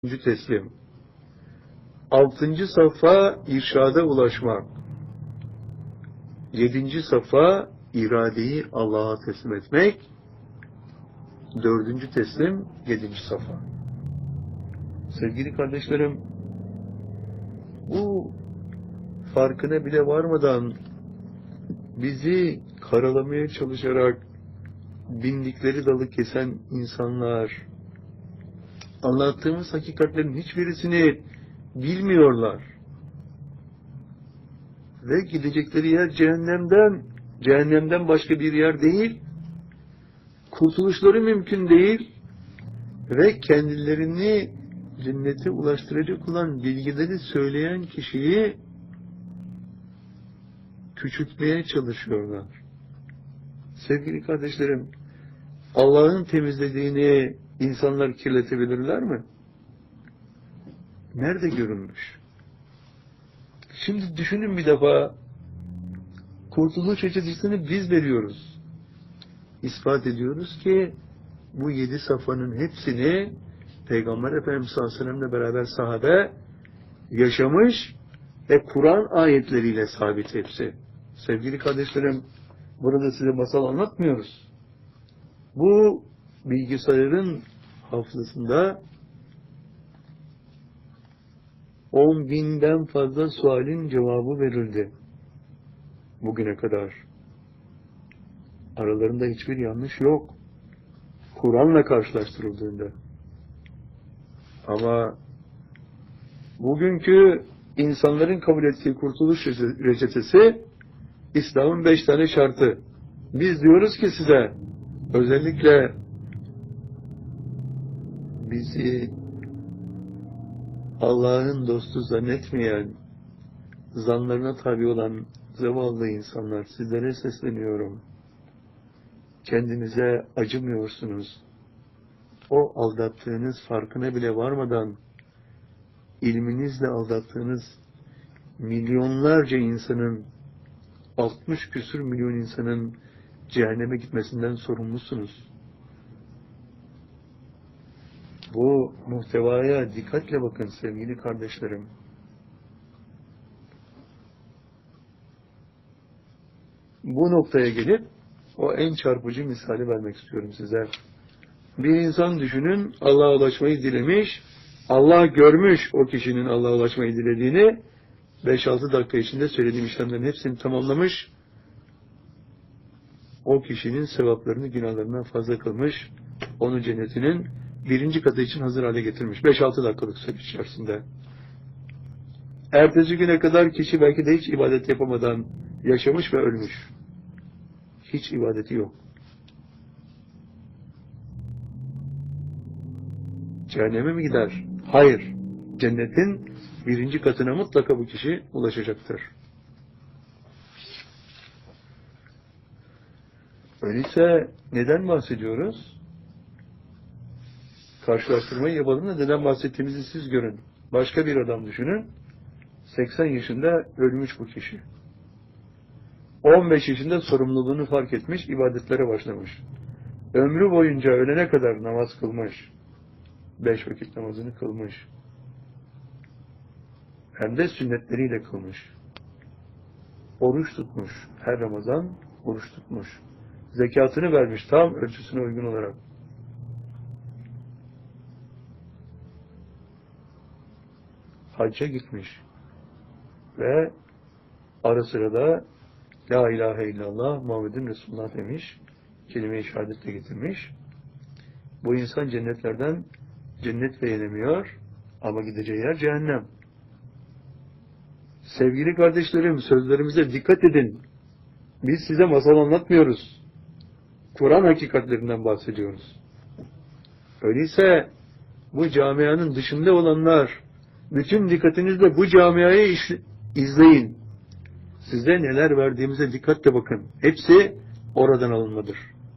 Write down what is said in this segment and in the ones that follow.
teslim. 6. safa irşada ulaşmak. 7. safa iradeyi Allah'a teslim etmek. 4. teslim 7. safa. Sevgili kardeşlerim, bu farkına bile varmadan bizi karalamaya çalışarak bindikleri dalı kesen insanlar, anlattığımız hakikatlerin hiçbirisini bilmiyorlar. Ve gidecekleri yer cehennemden başka bir yer değil, kurtuluşları mümkün değil ve kendilerini cennete ulaştıracak olan bilgileri söyleyen kişiyi küçültmeye çalışıyorlar. Sevgili kardeşlerim, Allah'ın temizlediğini insanlar kirletebilirler mi? Nerede görülmüş? Şimdi düşünün bir defa, kurtuluş reçetesini biz veriyoruz. İspat ediyoruz ki bu 7 safhanın hepsini Peygamber Efendimiz sallallahu aleyhi ve sellem'le beraber sahabe yaşamış ve Kur'an ayetleriyle sabit hepsi. Sevgili kardeşlerim, burada size masal anlatmıyoruz. Bu bilgisayarın hafızasında 10.000'den fazla sualin cevabı verildi bugüne kadar. Aralarında hiçbir yanlış yok. Kur'an'la karşılaştırıldığında. Ama bugünkü insanların kabul ettiği kurtuluş reçetesi İslam'ın 5 tane şartı. Biz diyoruz ki size, özellikle bizi Allah'ın dostu zannetmeyen, zanlarına tabi olan zavallı insanlar, sizlere sesleniyorum. Kendinize acımıyorsunuz. O aldattığınız farkına bile varmadan, ilminizle aldattığınız milyonlarca insanın, 60 küsur milyon insanın cehenneme gitmesinden sorumlusunuz. Bu muhtevaya dikkatle bakın sevgili kardeşlerim. Bu noktaya gelip o en çarpıcı misali vermek istiyorum size. Bir insan düşünün, Allah'a ulaşmayı dilemiş, Allah görmüş o kişinin Allah'a ulaşmayı dilediğini, 5-6 dakika içinde söylediğim işlemlerin hepsini tamamlamış, o kişinin sevaplarını günahlarından fazla kılmış, onu cennetinin 1. katı için hazır hale getirmiş. 5-6 dakikalık süre içerisinde. Ertesi güne kadar kişi belki de hiç ibadet yapamadan yaşamış ve ölmüş. Hiç ibadeti yok. Cehenneme mi gider? Hayır. Cennetin 1. katına mutlaka bu kişi ulaşacaktır. Öyleyse neden bahsediyoruz? Karşılaştırmayı yapalım da neden bahsettiğimizi siz görün. Başka bir adam düşünün. 80 yaşında ölmüş bu kişi. 15 yaşında sorumluluğunu fark etmiş, ibadetlere başlamış. Ömrü boyunca ölene kadar namaz kılmış. 5 vakit namazını kılmış. Hem de sünnetleriyle kılmış. Oruç tutmuş. Her Ramazan oruç tutmuş. Zekatını vermiş tam ölçüsüne uygun olarak. Hacca gitmiş. Ve ara sıra da La ilahe illallah Muhammedun Resulullah demiş. Kelime-i şehadetle getirmiş. Bu insan cennetlerden cennet beğenemiyor ama gideceği yer cehennem. Sevgili kardeşlerim, sözlerimize dikkat edin. Biz size masal anlatmıyoruz. Kur'an hakikatlerinden bahsediyoruz. Öyleyse bu camianın dışında olanlar bütün dikkatinizle bu camiayı izleyin. Size neler verdiğimize dikkatle bakın. Hepsi oradan alınmadır.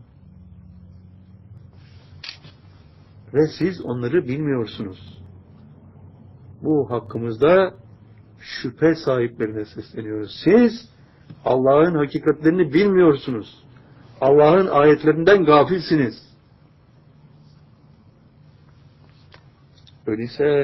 Ve siz onları bilmiyorsunuz. Bu hakkımızda şüphe sahiplerine sesleniyoruz. Siz Allah'ın hakikatlerini bilmiyorsunuz. Allah'ın ayetlerinden gafilsiniz. Öyleyse